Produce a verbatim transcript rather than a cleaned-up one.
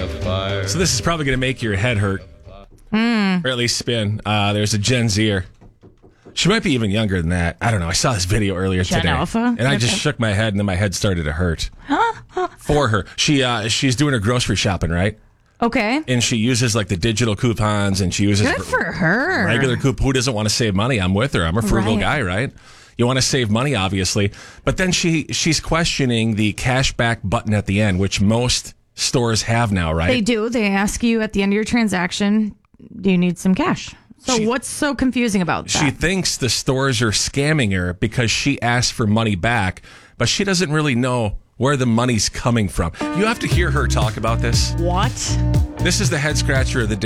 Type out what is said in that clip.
So this is probably going to make your head hurt. Mm. Or at least spin. Uh, there's a Gen Zer. She might be even younger than that. I don't know. I saw this video earlier Gen today. Alpha? And I just Okay. shook my head, and then my head started to hurt. For her. She uh, She's doing her grocery shopping, right? Okay. And she uses like the digital coupons, and she uses Good for her. regular coupon. Who doesn't want to save money? I'm with her. I'm a frugal Right. guy, right? You want to save money, obviously. But then she she's questioning the cashback button at the end, which most stores have now, right? They do. They ask you at the end of your transaction, do you need some cash? So She- what's so confusing about that? She thinks the stores are scamming her because she asked for money back, but she doesn't really know where the money's coming from. You have to hear her talk about this. What? This is the head scratcher of the day.